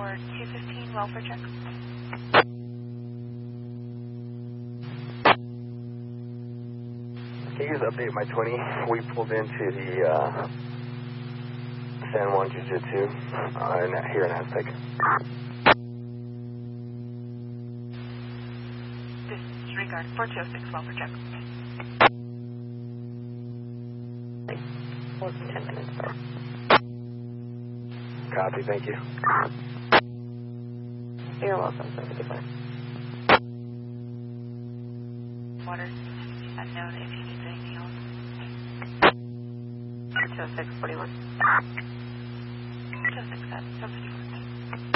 for 215 welfare check. Can you just update my 20? We pulled into the San Juan Jiu-Jitsu here in Aztec. Disregard 4206 welfare check. Like 10 minutes, sir. Copy, thank you. You're welcome, sir. Goodbye. Water unknown if he needs anything else. 206, 41. 206, 754.